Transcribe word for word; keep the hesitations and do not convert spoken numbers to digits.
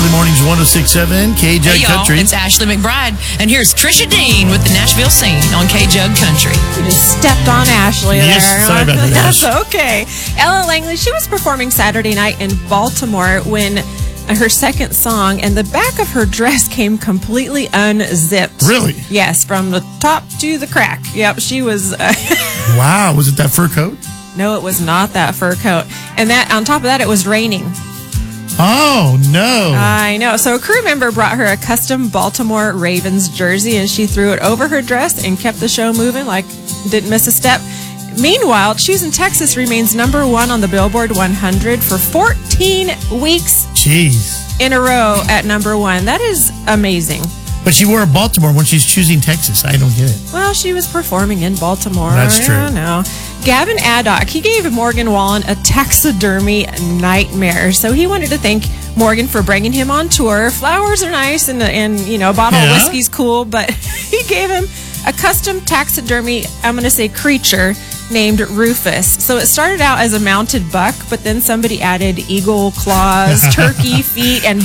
Early mornings, one oh six point seven K J Hey, y'all, Country. it's Ashley McBride, and here's Trisha Dean with the Nashville Scene on K J Country. You just stepped on Ashley Yes, there. sorry about that, That's Ash. okay. Ella Langley, she was performing Saturday night in Baltimore when her second song, and the back of her dress came completely unzipped. Really? Yes, from the top to the crack. Yep, she was... Uh, Wow, was it that fur coat? no, it was not that fur coat. And that on top of that, it was raining. Oh, no. I know. So a crew member brought her a custom Baltimore Ravens jersey, and she threw it over her dress and kept the show moving like didn't miss a step. Meanwhile, Choosing Texas remains number one on the Billboard one hundred for fourteen weeks Jeez. in a row at number one. That is amazing. But she wore a Baltimore when she's choosing Texas. I don't get it. Well, she was performing in Baltimore. That's true. I don't know. Gavin Addock, he gave Morgan Wallen a taxidermy nightmare. So he wanted to thank Morgan for bringing him on tour. Flowers are nice, and, and you know, a bottle Yeah. of whiskey's cool, but he gave him a custom taxidermy, I'm going to say creature, named Rufus. So it started out as a mounted buck, but then somebody added eagle claws, turkey feet, and